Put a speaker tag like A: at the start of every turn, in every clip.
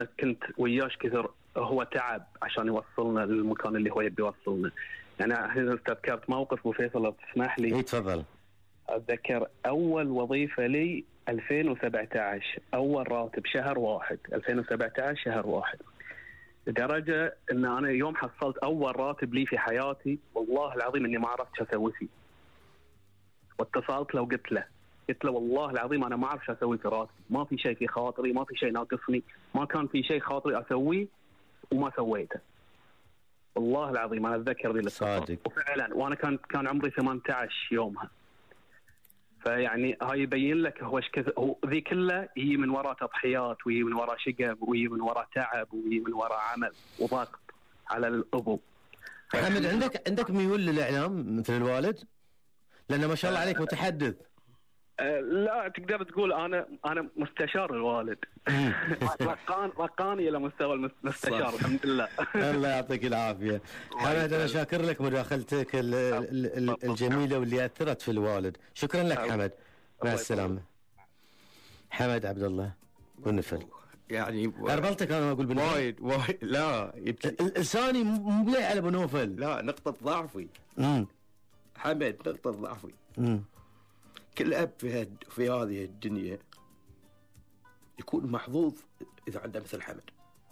A: كنت وياش كثر، هو تعب عشان يوصلنا للمكان اللي هو يبي يوصلنا. يعني الحين تذكرت موقف ابو فيصل لو تسمح لي.
B: اي تفضل.
A: اتذكر اول وظيفه لي 2017، اول راتب شهر واحد 2017 شهر واحد، لدرجه ان انا يوم حصلت اول راتب لي في حياتي والله العظيم اني ما عرفت شو اسوي فيه. واتصلت له وقلت له والله العظيم انا ما اعرف شو اسوي في راتبي، ما في شيء في خاطري، ما في شيء ناقصني، ما كان في شيء خاطري اسويه وما سويته. والله العظيم انا اتذكر ذي
B: صادق
A: وفعلا، وانا كان عمري 18 يومها. فيعني هاي يبين لك هو هو ذي كله هي من وراء تضحيات، وهي من وراء شقف، وهي من وراء تعب، وهي من وراء عمل وضغط على الابو.
B: محمد عندك ميول للاعلام مثل الوالد؟ لانه ما شاء الله عليك متحدث.
A: لا تقدر تقول انا مستشار الوالد. رقاني الى مستوى المستشار. الحمد لله.
B: الله يعطيك العافيه. حمد انا شاكر لك مداخلتك الجميله واللي اثرت في الوالد. شكرا لك حمد. مع السلامه. حمد عبد الله بنفل.
C: يعني
B: اربلتك انا اقول
C: وايد لا
B: لساني مبلع على بنوفل.
C: لا نقطه ضعفي. حمد نقطه ضعفي. كل أب في هذه الدنيا يكون محظوظ إذا عنده مثل حمد.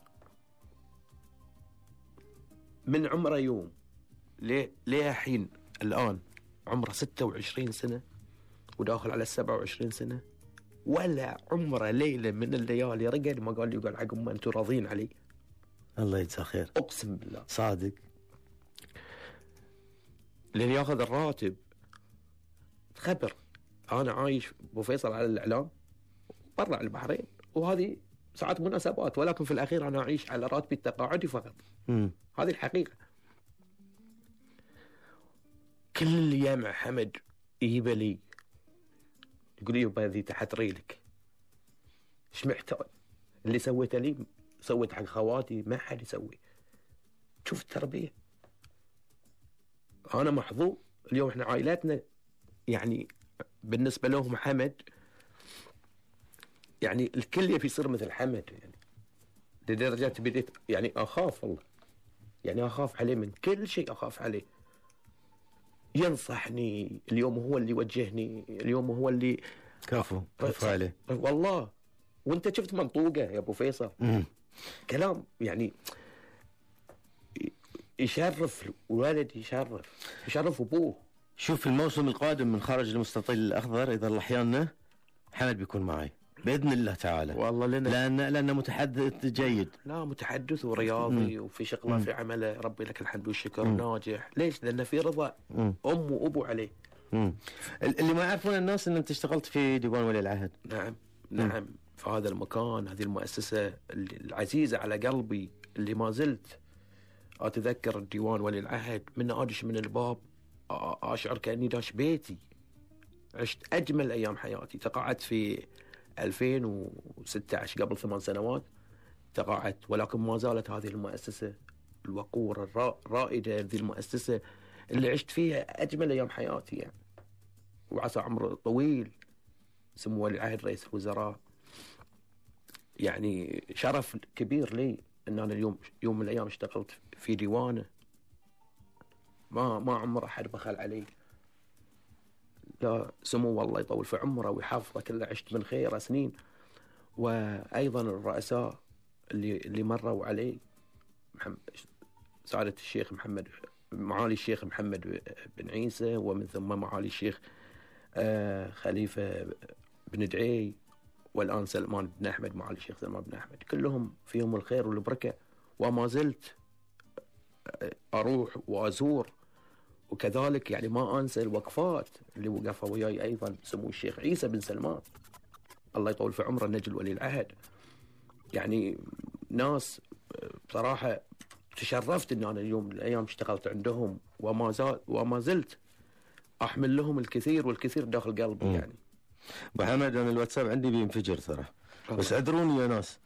C: من عمره يوم ليه حين الآن عمره 26 سنة وداخل على 27 سنة، ولا عمره ليلة من الليالي رقد ما قال لي يقول عقب ما أنتم راضين علي.
B: الله يجزاه خير.
C: أقسم بالله
B: صادق.
C: لأن ياخذ الراتب. خبر أنا عايش أبو فيصل على الإعلام برا على البحرين، وهذه ساعات مناسبات، ولكن في الأخير أنا أعيش على راتبي التقاعدي فقط. هذه الحقيقة. كل اللي يامع حمد يجيب لي يقول لي يبا ذي تحت ريلك، إيش محتاج؟ اللي سويته لي سويت حق خواتي ما حد يسوي. شوف التربية. أنا محظوظ اليوم. إحنا عائلاتنا يعني بالنسبة لهم حمد يعني الكل يبي يصير مثل حمد، يعني لدرجة بديت يعني أخاف والله، يعني أخاف عليه من كل شيء، أخاف عليه. ينصحني اليوم، هو اللي يوجهني اليوم، هو اللي
B: كفو عليه
C: والله. وانت شفت منطوقة يا أبو فيصل. كلام يعني يشرف الوالد، يشرف أبوه.
B: شوف الموسم القادم من خارج المستطيل الأخضر إذا الله أحيانا حمد بيكون معي بإذن الله تعالى.
C: والله
B: لأنه متحدث جيد.
C: لا متحدث ورياضي وفي شغله في عمله، ربي لك الحمد والشكر. ناجح. ليش؟ لأنه في رضا أم وأبو عليه.
B: اللي ما يعرفون الناس أن أنت اشتغلت في ديوان ولي العهد.
C: نعم في هذا المكان، هذه المؤسسة العزيزة على قلبي، اللي ما زلت أتذكر ديوان ولي العهد من أدش من الباب أشعر كأني داش بيتي. عشت أجمل أيام حياتي. تقاعدت في 2016 قبل 8 سنوات تقاعدت، ولكن ما زالت هذه المؤسسة الوقور الرائدة، هذه المؤسسة اللي عشت فيها أجمل أيام حياتي يعني. وعسى عمر طويل سمو ولي العهد رئيس الوزراء. يعني شرف كبير لي أن أنا اليوم يوم من الأيام اشتغلت في ديوانه. ما عمر أحد بخل علي. لا سمو والله يطول في عمره ويحفظه، كله عشت من خيره سنين. وأيضا الرؤساء اللي مروا علي، سعادة الشيخ محمد، معالي الشيخ محمد بن عيسى، ومن ثم معالي الشيخ خليفة بن دعي، والآن سلمان بن أحمد، معالي الشيخ سلمان بن أحمد، كلهم فيهم الخير والبركة. وما زلت أروح وأزور، وكذلك يعني ما أنسى الوقفات اللي وقفها وياي أيضا سمو الشيخ عيسى بن سلمان الله يطول في عمره نجل ولي العهد. يعني ناس بصراحة تشرفت أن أنا اليوم من الأيام اشتغلت عندهم، وما زلت أحمل لهم الكثير والكثير داخل قلبي. يعني
B: أبو حمد أنا الواتساب عندي بينفجر ترى، بس أدروني يا ناس.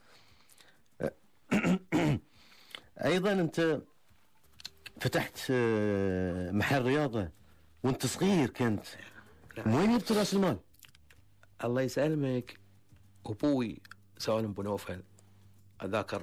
B: أيضا أنت فتحت محل رياضة وانت صغير كنت، وين جبت راس المال؟
C: الله يسلمك. أبوي سالم بن نوفل ذاك